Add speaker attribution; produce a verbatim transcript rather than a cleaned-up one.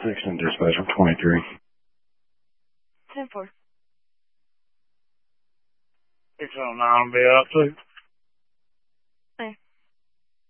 Speaker 1: Section dispatch from twenty-three.
Speaker 2: ten four.
Speaker 3: six oh nine will be up too.